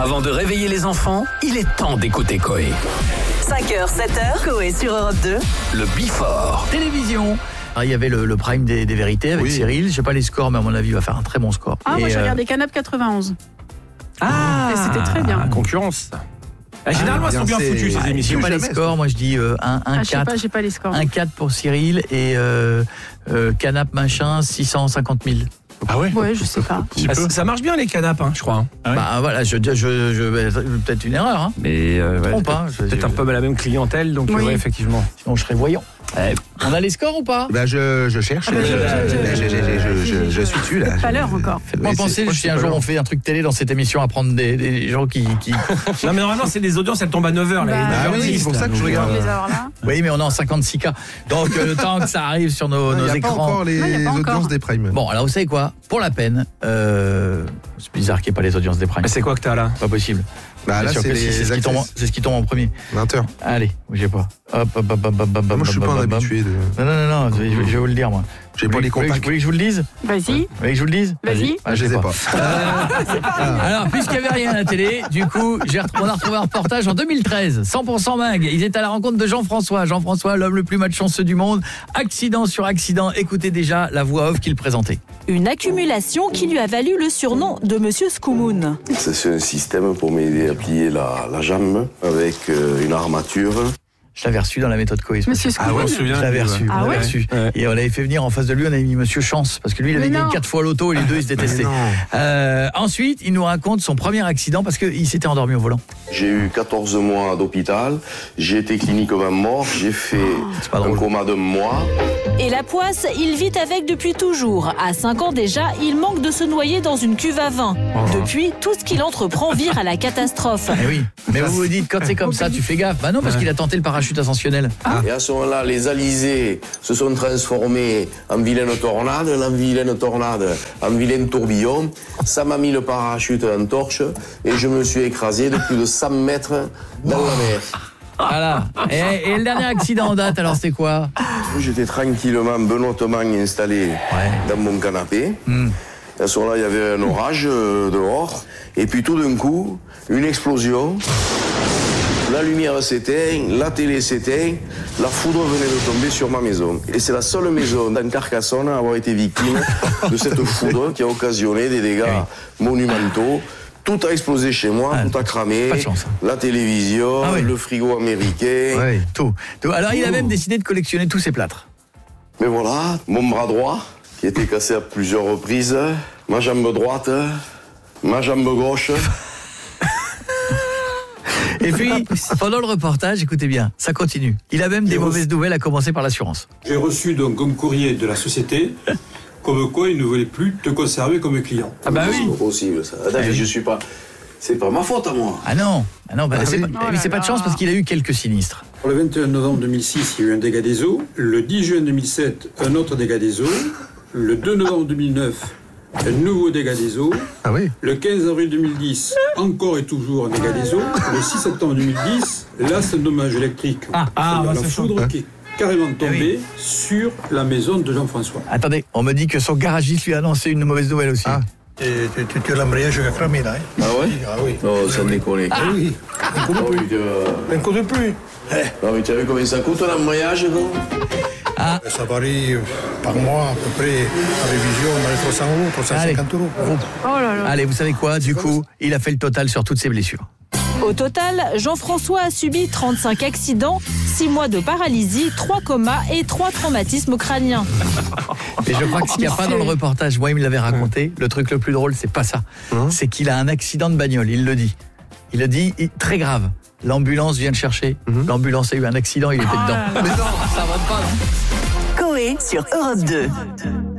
Avant de réveiller les enfants, il est temps d'écouter Coé. 5h, 7h, Coé sur Europe 2. Le Before. Télévision. Alors, il y avait le prime des vérités avec Cyril. Je sais pas les scores, mais à mon avis, il va faire un très bon score. Moi j'ai regardé Canap 91. Ah, et c'était très bien. Concurrence. Généralement, elles sont bien foutues, ces Je émissions. sais pas les scores, moi je dis 1-4. J'ai pas les scores. 1-4 pour Cyril et Canap machin 650 000. Ah ouais. Ouais, je sais pas. Ça marche bien les canapes, je crois. Bah voilà, peut-être une erreur. Hein. Mais Trompe pas. peut-être un peu la même clientèle, donc Oui. ouais, effectivement. Sinon je serais voyant. On a les scores ou pas? Bah je cherche. Je suis dessus là. Pas l'heure encore. Moi penser si un jour on fait un truc télé dans cette émission à prendre des gens qui... Non mais normalement c'est des audiences, elles tombent à 9h là. Ah oui, c'est pour ça que je regarde. Les heures là. Oui, mais on est en 56K. Donc le temps que ça arrive sur nos Il n'y a écrans. pas encore les Non, il y a pas audiences encore. des primes. Bon, alors vous savez quoi? Pour la peine, c'est bizarre qu'il n'y ait pas les audiences des primes. Mais c'est quoi que t'as là? Pas possible. Bah là Bien sûr c'est que si, les c'est ce qui tombe en premier. 20h. Allez, bougez pas. Hop. Moi je suis pas un habitué de. Non, je vais vous le dire moi. J'ai pas les contacts. Vous voulez que je vous le dise? Vas-y. Vous voulez que je vous le dise? Vas-y. Ah, Je les ai pas. Alors, puisqu'il n'y avait rien à la télé, du coup, on a retrouvé un reportage en 2013, 100% Mag. Ils étaient à la rencontre de Jean-François. Jean-François, l'homme le plus malchanceux du monde. Accident sur accident. Écoutez déjà la voix off qu'il présentait. Une accumulation qui lui a valu le surnom de Monsieur Skoumoun. C'est un système pour m'aider à plier la jambe avec une armature. Je l'avais reçu dans la méthode Coé. Monsieur Ah ouais, on Skoumoun. se souvient. Je l'avais reçu. Ah on l'avait ouais reçu. Ouais. Et on l'avait fait venir en face de lui, on avait mis Monsieur Chance, parce que lui, il avait Mais gagné non. 4 fois l'auto et les deux, ils se détestaient. Ensuite, il nous raconte son premier accident parce qu'il s'était endormi au volant. J'ai eu 14 mois d'hôpital, j'ai été cliniquement mort, j'ai fait pas un drôle. coma de mois. Et la poisse, il vit avec depuis toujours. À 5 ans déjà, il manque de se noyer dans une cuve à vin. Depuis, tout ce qu'il entreprend vire à la catastrophe. Eh oui. Mais vous vous dites, quand c'est comme ça, tu fais gaffe. Bah non, parce qu'il a tenté le parachute ascensionnel. Et à ce moment-là, les alizés se sont transformés en vilaine tornade, la vilaine tornade en vilaine tourbillon. Ça m'a mis le parachute en torche et je me suis écrasé de plus de 100 mètres dans la mer. Voilà. Et le dernier accident en date, alors c'était quoi? J'étais tranquillement, benoîtement installé dans mon canapé. À ce moment-là, il y avait un orage dehors. Et puis tout d'un coup, une explosion. La lumière s'éteint, la télé s'éteint. La foudre venait de tomber sur ma maison. Et c'est la seule maison dans Carcassonne à avoir été victime de cette foudre qui a occasionné des dégâts monumentaux. Tout a explosé chez moi, tout a cramé. pas de chance, hein. La télévision, Ah oui. le frigo américain. Ouais, tout. Alors, il a même décidé de collectionner tous ses plâtres. Mais voilà, mon bras droit, qui était cassé à plusieurs reprises, ma jambe droite, ma jambe gauche. Et puis, pendant le reportage, écoutez bien, ça continue. Il a même des mauvaises nouvelles, à commencer par l'assurance. J'ai reçu donc un courrier de la société, comme quoi ils ne voulaient plus te conserver comme client. Ah bah C'est oui. pas possible ça. Attends, mais je suis pas. C'est pas ma faute à moi. Ah non, c'est oui. pas, mais c'est pas de chance parce qu'il a eu quelques sinistres. Le 21 novembre 2006, il y a eu un dégât des eaux. Le 10 juin 2007, un autre dégât des eaux. Le 2 novembre 2009, un nouveau dégât des eaux. Ah oui. Le 15 avril 2010, encore et toujours un dégât des eaux. Le 6 septembre 2010, là c'est un dommage électrique. bah, la c'est foudre qui est carrément tombée sur la maison de Jean-François. Attendez, on me dit que son garagiste lui a annoncé une mauvaise nouvelle aussi. Ah. Tu as l'embrayage qui a cramé là. Ah ouais? Ah oui. Non, ça me déconne. Ah oui. Un coup de pluie. Un coup de pluie. Non, mais tu as vu combien ça coûte l'embrayage, non? Ça varie par mois à peu près, à révision, dans les 300 euros, 350 euros. Oh là là. Allez, vous savez quoi? Du coup, il a fait le total sur toutes ses blessures. Au total, Jean-François a subi 35 accidents, 6 mois de paralysie, 3 comas et 3 traumatismes crâniens. Et je crois que ce qu'il n'y a pas dans le reportage, moi il me l'avait raconté, le truc le plus drôle, c'est pas ça. C'est qu'il a un accident de bagnole, il le dit. Il le dit, très grave. L'ambulance vient le chercher. L'ambulance a eu un accident, il était dedans. Mais non. Ça va pas, non? Coé sur Europe 2.